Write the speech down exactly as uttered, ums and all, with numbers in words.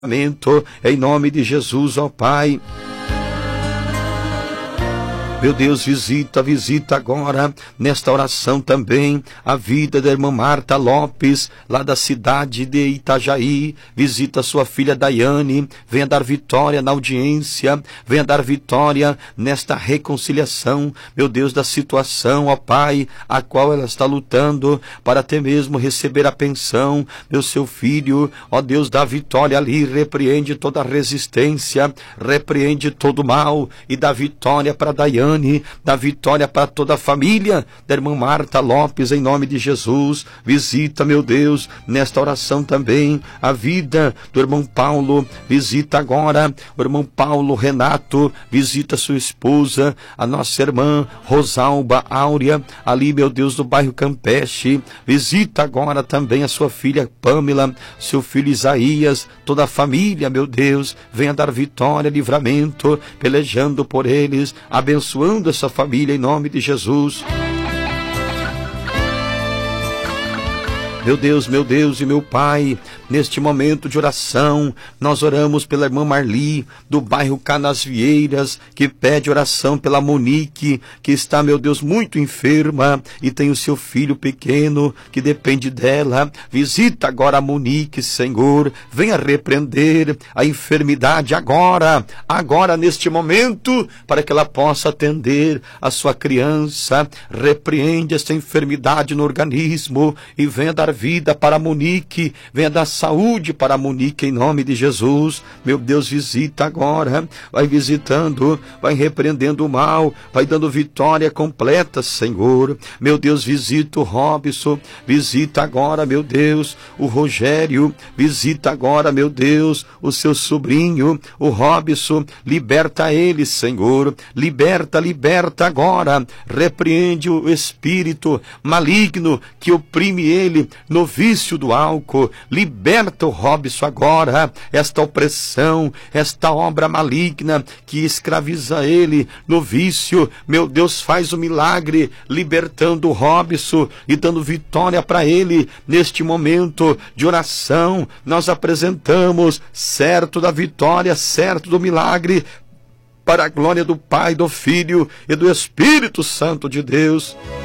Em nome de Jesus, ó Pai. Meu Deus, visita, visita agora, nesta oração também, a vida da irmã Marta Lopes, lá da cidade de Itajaí. Visita sua filha Daiane, venha dar vitória na audiência, venha dar vitória nesta reconciliação, meu Deus, da situação, ó Pai, a qual ela está lutando para até mesmo receber a pensão. Meu seu filho, ó Deus, dá vitória ali, repreende toda a resistência, repreende todo o mal e dá vitória para Daiane, da vitória para toda a família da irmã Marta Lopes, em nome de Jesus. Visita, meu Deus, nesta oração também, a vida do irmão Paulo. Visita agora o irmão Paulo Renato, visita sua esposa, a nossa irmã Rosalba Áurea, ali, meu Deus, do bairro Campeche. Visita agora também a sua filha Pâmela, seu filho Isaías, toda a família, meu Deus, venha dar vitória, livramento, pelejando por eles, abençoando essa família em nome de Jesus. Meu Deus, meu Deus e meu Pai, neste momento de oração, nós oramos pela irmã Marli, do bairro Canasvieiras, que pede oração pela Monique, que está, meu Deus, muito enferma, e tem o seu filho pequeno, que depende dela. Visita agora a Monique, Senhor, venha repreender a enfermidade agora, agora neste momento, para que ela possa atender a sua criança. Repreende essa enfermidade no organismo, e venha dar vida para a Monique, venha dar saúde para a Monique em nome de Jesus. Meu Deus, visita agora, vai visitando, vai repreendendo o mal, vai dando vitória completa, Senhor. Meu Deus, visita o Robson, visita agora, meu Deus, o Rogério, visita agora, meu Deus, o seu sobrinho, o Robson, liberta ele, Senhor, liberta, liberta agora, repreende o espírito maligno que oprime ele no vício do álcool. Liberta o Robson agora, esta opressão, esta obra maligna que escraviza ele no vício. Meu Deus, faz o milagre, libertando o Robson e dando vitória para ele. Neste momento de oração, nós apresentamos, certo da vitória, certo do milagre, para a glória do Pai, do Filho e do Espírito Santo de Deus.